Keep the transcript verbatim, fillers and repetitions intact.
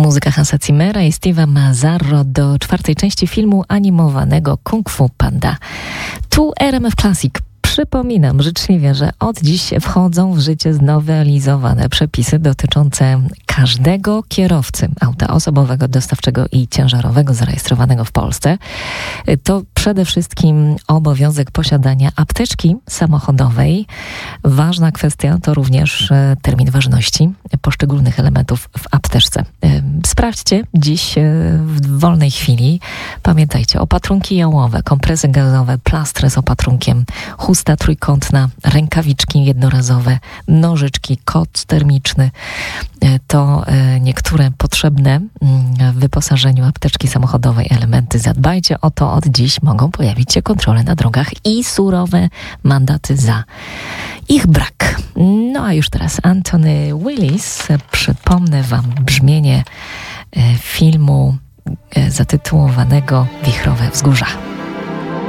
Muzyka Hansa Zimmera i Steve'a Mazzarro do czwartej części filmu animowanego Kung Fu Panda. Tu R M F Classic. Przypominam życzliwie, że od dziś wchodzą w życie znowelizowane przepisy dotyczące każdego kierowcy auta osobowego, dostawczego i ciężarowego zarejestrowanego w Polsce. To przede wszystkim obowiązek posiadania apteczki samochodowej. Ważna kwestia to również termin ważności poszczególnych elementów w apteczce. Sprawdźcie dziś w wolnej chwili. Pamiętajcie, opatrunki jałowe, kompresy gazowe, plastry z opatrunkiem, chusta trójkątna, rękawiczki jednorazowe, nożyczki, koc termiczny. To niektóre potrzebne w wyposażeniu apteczki samochodowej elementy. Zadbajcie o to, od dziś mogą pojawić się kontrole na drogach i surowe mandaty za ich brak. No a już teraz Anthony Willis. Przypomnę wam brzmienie filmu zatytułowanego Wichrowe Wzgórza.